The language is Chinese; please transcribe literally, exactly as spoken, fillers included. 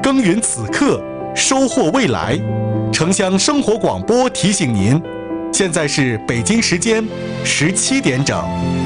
耕耘此刻，收获未来。城乡生活广播提醒您，现在是北京时间十七点整。